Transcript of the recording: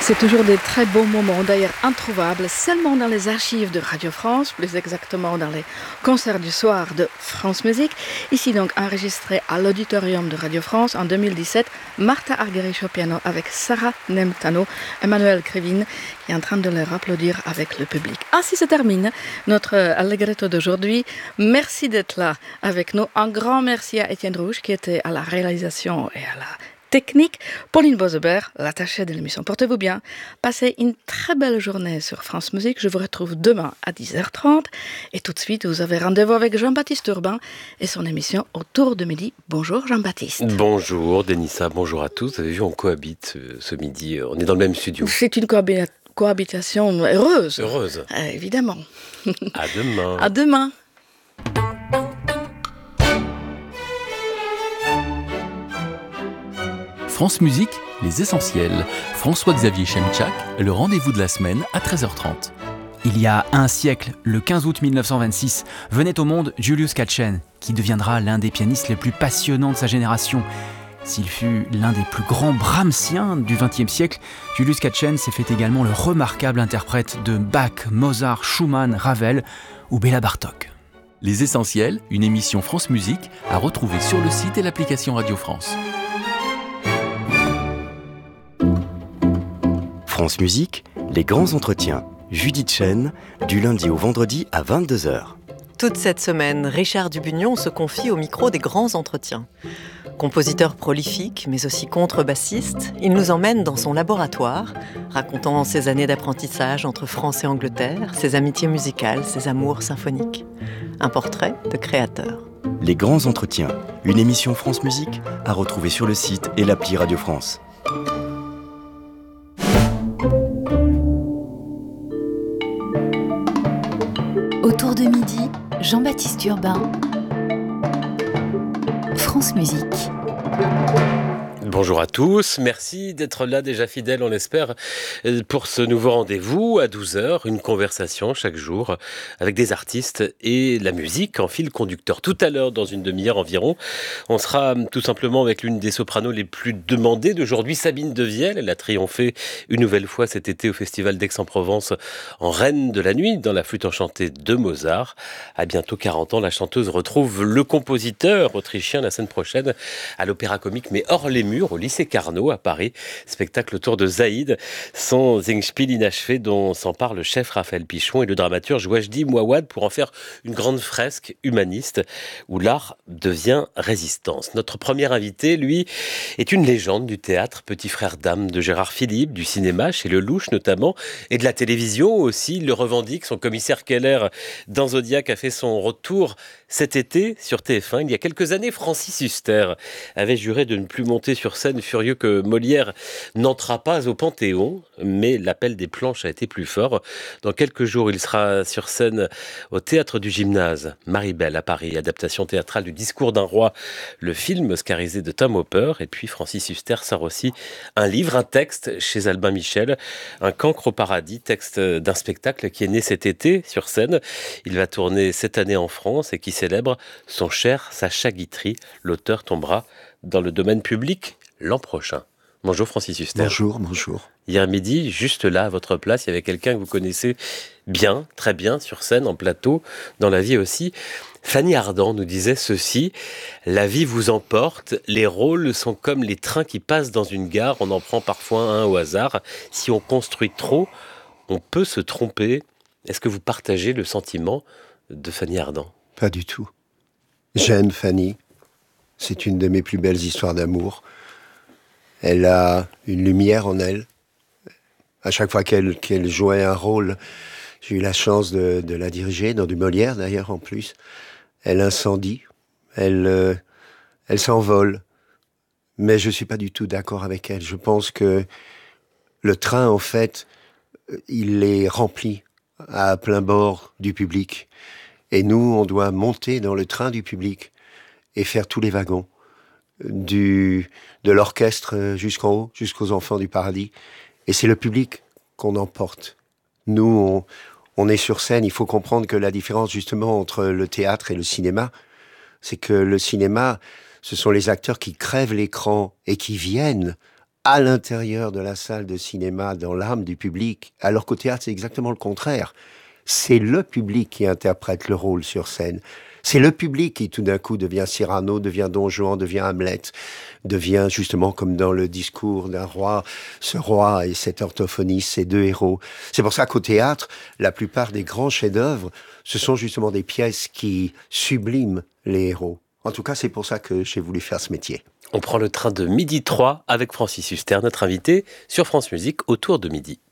C'est toujours des très beaux moments, d'ailleurs introuvables seulement dans les archives de Radio France, plus exactement dans les concerts du soir de France Musique. Ici donc enregistré à l'auditorium de Radio France en 2017, Martha Argerich au piano avec Sarah Nemtano, Emmanuel Krivine qui est en train de leur applaudir avec le public. Ainsi se termine notre Allegretto d'aujourd'hui. Merci d'être là avec nous. Un grand merci à Étienne Rouge qui était à la réalisation et à la technique. Pauline Bosebert, l'attachée de l'émission. Portez-vous bien. Passez une très belle journée sur France Musique. Je vous retrouve demain à 10h30. Et tout de suite, vous avez rendez-vous avec Jean-Baptiste Urbain et son émission Autour de midi. Bonjour Jean-Baptiste. Bonjour Denissa, bonjour à tous. Vous avez vu, on cohabite ce midi. On est dans le même studio. C'est une cohabitation heureuse. Heureuse. Évidemment. À demain. À demain. France Musique, les essentiels. François-Xavier Chemchak, le rendez-vous de la semaine à 13h30. Il y a un siècle, le 15 août 1926, venait au monde Julius Katchen, qui deviendra l'un des pianistes les plus passionnants de sa génération. S'il fut l'un des plus grands brahmsiens du XXe siècle, Julius Katchen s'est fait également le remarquable interprète de Bach, Mozart, Schumann, Ravel ou Béla Bartók. Les essentiels, une émission France Musique à retrouver sur le site et l'application Radio France. France Musique, les grands entretiens. Judith Chen, du lundi au vendredi à 22h. Toute cette semaine, Richard Dubugnon se confie au micro des grands entretiens. Compositeur prolifique, mais aussi contrebassiste, il nous emmène dans son laboratoire, racontant ses années d'apprentissage entre France et Angleterre, ses amitiés musicales, ses amours symphoniques. Un portrait de créateur. Les grands entretiens, une émission France Musique à retrouver sur le site et l'appli Radio France. Autour de midi, Jean-Baptiste Urbain, France Musique. Bonjour à tous, merci d'être là déjà fidèles, on l'espère, pour ce nouveau rendez-vous à 12h, une conversation chaque jour avec des artistes et la musique en fil conducteur. Tout à l'heure, dans une demi-heure environ, on sera tout simplement avec l'une des sopranos les plus demandées d'aujourd'hui, Sabine Devielle. Elle a triomphé une nouvelle fois cet été au Festival d'Aix-en-Provence en Reine de la Nuit, dans la flûte enchantée de Mozart. À bientôt 40 ans, la chanteuse retrouve le compositeur autrichien la semaine prochaine à l'Opéra Comique, mais hors les murs, au lycée Carnot à Paris. Spectacle autour de Zaïd, son Singspiel inachevé dont s'empare le chef Raphaël Pichon et le dramaturge Wajdi Mouawad pour en faire une grande fresque humaniste où l'art devient résistance. Notre premier invité, lui, est une légende du théâtre, petit frère d'âme de Gérard Philippe, du cinéma chez Lelouch notamment, et de la télévision aussi. Il le revendique, son commissaire Keller dans Zodiac a fait son retour cet été sur TF1. Il y a quelques années, Francis Huster avait juré de ne plus monter sur scène, furieux que Molière n'entra pas au Panthéon, mais l'appel des planches a été plus fort. Dans quelques jours, il sera sur scène au Théâtre du Gymnase, Maribel à Paris, adaptation théâtrale du Discours d'un roi, le film oscarisé de Tom Hopper. Et puis Francis Huster sort aussi un livre, un texte chez Albin Michel, Un cancre au paradis, texte d'un spectacle qui est né cet été sur scène. Il va tourner cette année en France et qui célèbre son cher Sacha Guitry. L'auteur tombera dans le domaine public l'an prochain. Bonjour Francis Huster. Bonjour. Hier midi, juste là, à votre place, il y avait quelqu'un que vous connaissez bien, très bien, sur scène, en plateau, dans la vie aussi. Fanny Ardant nous disait ceci: la vie vous emporte, les rôles sont comme les trains qui passent dans une gare, on en prend parfois un au hasard. Si on construit trop, on peut se tromper. Est-ce que vous partagez le sentiment de Fanny Ardant ? Pas du tout. J'aime Fanny. C'est une de mes plus belles histoires d'amour. Elle a une lumière en elle. À chaque fois qu'elle jouait un rôle, j'ai eu la chance de la diriger, dans du Molière d'ailleurs en plus. Elle incendie, elle s'envole. Mais je ne suis pas du tout d'accord avec elle. Je pense que le train, en fait, il est rempli à plein bord du public. Et nous, on doit monter dans le train du public et faire tous les wagons, de l'orchestre jusqu'en haut, jusqu'aux enfants du paradis. Et c'est le public qu'on emporte. Nous, on est sur scène. Il faut comprendre que la différence, justement, entre le théâtre et le cinéma, c'est que le cinéma, ce sont les acteurs qui crèvent l'écran et qui viennent à l'intérieur de la salle de cinéma, dans l'âme du public, alors qu'au théâtre, c'est exactement le contraire. C'est le public qui interprète le rôle sur scène. C'est le public qui, tout d'un coup, devient Cyrano, devient Don Juan, devient Hamlet, devient justement comme dans le discours d'un roi, ce roi et cette orthophonie, ces deux héros. C'est pour ça qu'au théâtre, la plupart des grands chefs-d'œuvre, ce sont justement des pièces qui subliment les héros. En tout cas, c'est pour ça que j'ai voulu faire ce métier. On prend le train de 12h03 avec Francis Huster, notre invité sur France Musique autour de midi.